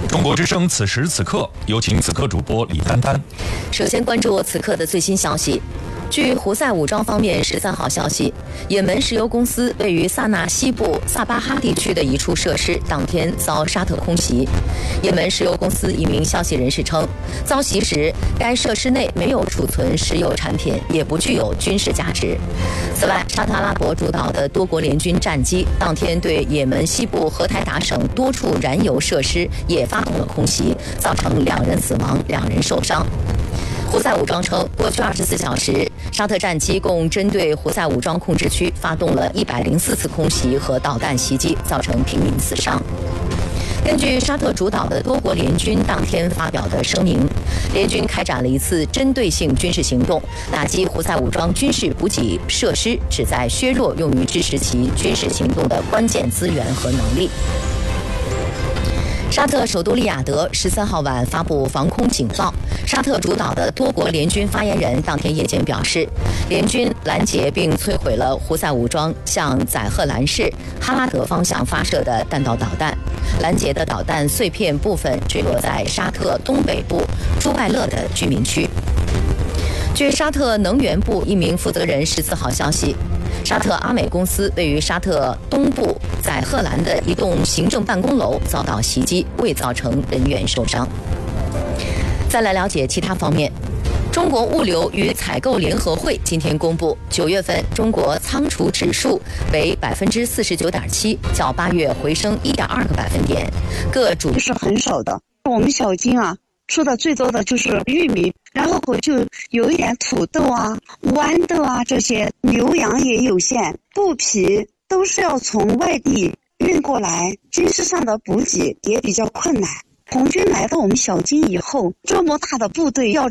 中国之声此时此刻，有请此刻主播李丹丹。 首先关注此刻的最新消息。据胡塞武装方面13号消息，也门石油公司位于萨那西部萨巴哈地区的一处设施当天遭沙特空袭。也门石油公司一名消息人士称，遭袭时该设施内没有储存石油产品，也不具有军事价值。此外，沙特阿拉伯主导的多国联军战机当天对也门西部荷台达省多处燃油设施也发动了空袭，造成2人死亡，2人受伤。胡塞武装称，过去24小时，沙特战机共针对胡塞武装控制区发动了104次空袭和导弹袭击，造成平民死伤。根据沙特主导的多国联军当天发表的声明，联军开展了一次针对性军事行动，打击胡塞武装军事补给设施，旨在削弱用于支持其军事行动的关键资源和能力。沙特首都利雅得13号晚发布防空警报。沙特主导的多国联军发言人当天夜间表示，联军拦截并摧毁了胡塞武装向载赫兰市哈拉德方向发射的弹道导弹。拦截的导弹碎片部分坠落在沙特东北部朱拜勒的居民区。据沙特能源部一名负责人14号消息，沙特阿美公司位于沙特东部载赫兰的一栋行政办公楼遭到袭击，未造成人员受伤。再来了解其他方面，中国物流与采购联合会今天公布，9月份中国仓储指数为49.7%，较8月回升1.2个百分点。各主是很少的，我们小金啊，出的最多的就是玉米，然后就有一点土豆啊、豌豆啊这些，牛羊也有限，布匹都是要从外地运过来，军事上的补给也比较困难。红军来到我们小金以后，这么大的部队要